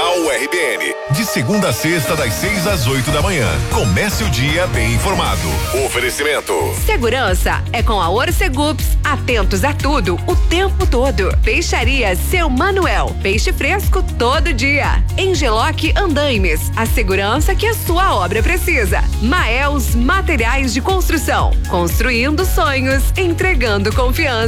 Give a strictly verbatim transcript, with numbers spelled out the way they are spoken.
Jornal U R B N. De segunda a sexta, das seis às oito da manhã. Comece o dia bem informado. Oferecimento. Segurança é com a Orcegups. Atentos a tudo, o tempo todo. Peixaria Seu Manuel. Peixe fresco todo dia. Engeloc Andaimes. A segurança que a sua obra precisa. Maels Materiais de Construção. Construindo sonhos, entregando confiança.